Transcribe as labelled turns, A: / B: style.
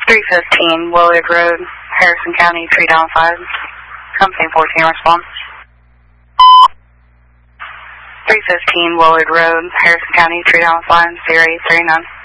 A: 315 Willard Road, Harrison County, tree down 5. Company 14 response. 315 Willard Road, Harrison County, tree down 5, 0839.